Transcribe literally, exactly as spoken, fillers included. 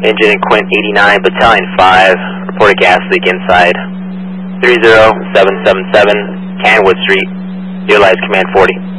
Engine in Quint eighty-nine, Battalion five, report a gas leak inside. three zero seven seven seven, Canwood Street, utilize Command forty.